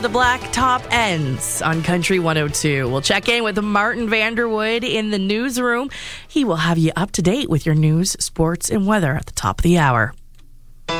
The Black Top ends on Country 102. We'll check in with Martin Vanderwood in the newsroom. He will have you up to date with your news, sports, and weather at the top of the hour.